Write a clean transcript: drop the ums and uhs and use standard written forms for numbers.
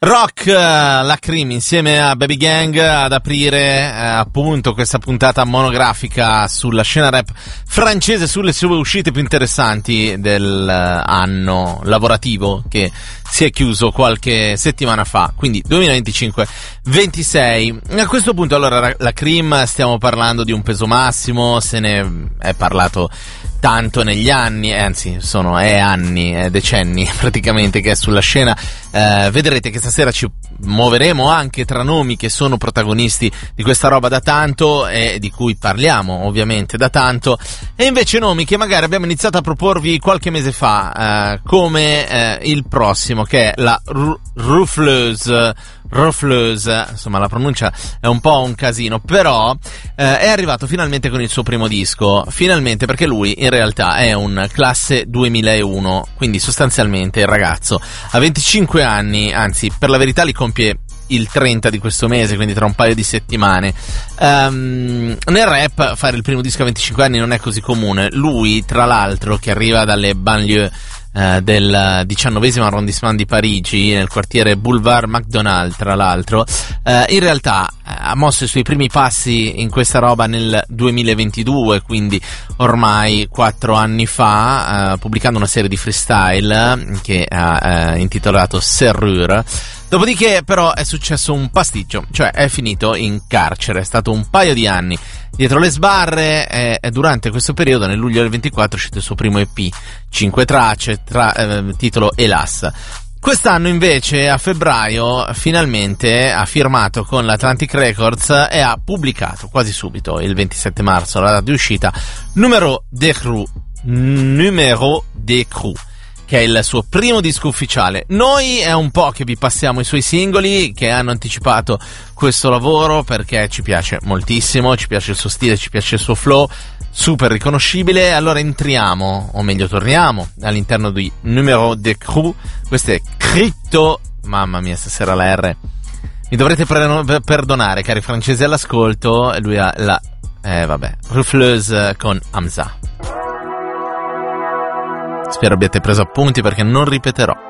Rock, la Cream insieme a Baby Gang ad aprire appunto questa puntata monografica sulla scena rap francese, sulle sue uscite più interessanti dell'anno lavorativo che si è chiuso qualche settimana fa, quindi 2025-26. A questo punto allora la Cream, stiamo parlando di un peso massimo, se ne è parlato tanto negli anni, anzi è decenni praticamente che è sulla scena. Vedrete che stasera ci muoveremo anche tra nomi che sono protagonisti di questa roba da tanto e di cui parliamo ovviamente da tanto, e invece nomi che magari abbiamo iniziato a proporvi qualche mese fa, come il prossimo, che è la Roufleuse, insomma la pronuncia è un po' un casino, però è arrivato finalmente con il suo primo disco, finalmente, perché lui in realtà è un classe 2001, quindi sostanzialmente il ragazzo ha 25 anni, anzi per la verità li compie il 30 di questo mese, quindi tra un paio di settimane. Nel rap fare il primo disco a 25 anni non è così comune. Lui, tra l'altro, che arriva dalle banlieue del 19° arrondissement di Parigi, nel quartiere Boulevard Macdonald, tra l'altro, in realtà ha mosso i suoi primi passi in questa roba nel 2022, quindi ormai 4 anni fa, pubblicando una serie di freestyle che ha intitolato Serrure. Dopodiché però è successo un pasticcio, cioè è finito in carcere, è stato un paio di anni dietro le sbarre, e durante questo periodo, nel luglio del 24, è uscito il suo primo EP, 5 tracce, titolo Hélas. Quest'anno invece, a febbraio, finalmente ha firmato con l'Atlantic Records e ha pubblicato quasi subito, il 27 marzo, la data di uscita, Numéro d'écrou, che è il suo primo disco ufficiale. Noi è un po' che vi passiamo i suoi singoli che hanno anticipato questo lavoro, perché ci piace moltissimo, ci piace il suo stile, ci piace il suo flow, super riconoscibile. Allora entriamo, o meglio torniamo, all'interno di Numéro d'écrou. Questo è Crypto, mamma mia stasera la R, mi dovrete perdonare cari francesi all'ascolto, lui ha la Roufleuse con Hamza. Spero abbiate preso appunti perché non ripeterò.